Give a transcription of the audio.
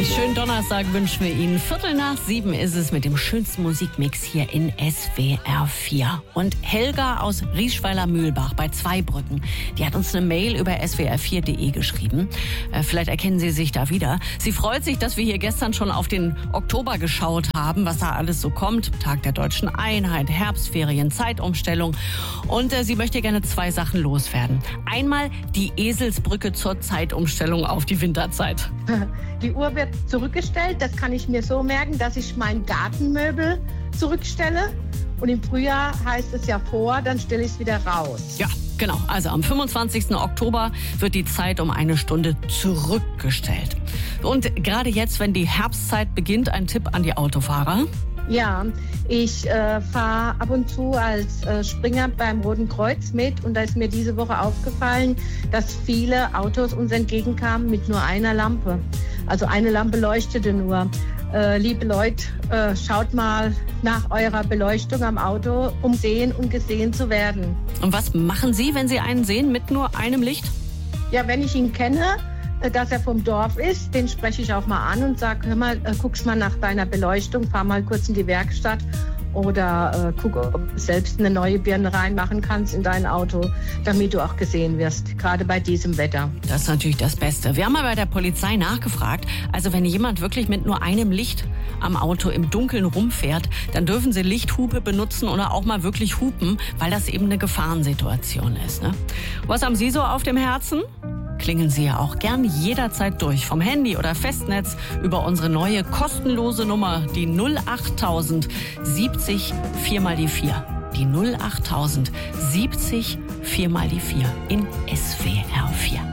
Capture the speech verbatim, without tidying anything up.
Einen schönen Donnerstag wünschen wir Ihnen. Viertel nach sieben ist es mit dem schönsten Musikmix hier in S W R vier. Und Helga aus Rieschweiler-Mühlbach bei Zweibrücken, die hat uns eine Mail über s w r vier punkt d e geschrieben. Äh, vielleicht erkennen Sie sich da wieder. Sie freut sich, dass wir hier gestern schon auf den Oktober geschaut haben, was da alles so kommt. Tag der Deutschen Einheit, Herbstferien, Zeitumstellung. Und äh, sie möchte gerne zwei Sachen loswerden. Einmal die Eselsbrücke zur Zeitumstellung auf die Winterzeit. Die Uhr wird zurückgestellt. Das kann ich mir so merken, dass ich mein Gartenmöbel zurückstelle. Und im Frühjahr heißt es ja vor, dann stelle ich es wieder raus. Ja, genau. Also am fünfundzwanzigsten Oktober wird die Zeit um eine Stunde zurückgestellt. Und gerade jetzt, wenn die Herbstzeit beginnt, ein Tipp an die Autofahrer. Ja, ich äh, fahre ab und zu als äh, Springer beim Roten Kreuz mit und da ist mir diese Woche aufgefallen, dass viele Autos uns entgegenkamen mit nur einer Lampe. Also eine Lampe leuchtete nur. Äh, liebe Leute, äh, schaut mal nach eurer Beleuchtung am Auto, um sehen und gesehen zu werden. Und was machen Sie, wenn Sie einen sehen mit nur einem Licht? Ja, wenn ich ihn kenne, dass er vom Dorf ist, den spreche ich auch mal an und sage, hör mal, äh, guck's mal nach deiner Beleuchtung, fahr mal kurz in die Werkstatt oder äh, guck, ob du selbst eine neue Birne reinmachen kannst in dein Auto, damit du auch gesehen wirst, gerade bei diesem Wetter. Das ist natürlich das Beste. Wir haben mal bei der Polizei nachgefragt, also wenn jemand wirklich mit nur einem Licht am Auto im Dunkeln rumfährt, dann dürfen Sie Lichthupe benutzen oder auch mal wirklich hupen, weil das eben eine Gefahrensituation ist. Ne? Was haben Sie so auf dem Herzen? Klingeln Sie ja auch gern jederzeit durch, vom Handy oder Festnetz über unsere neue kostenlose Nummer, die null acht tausend siebzig vier mal die vier. Die null acht tausend siebzig vier mal die vier in S W R vier.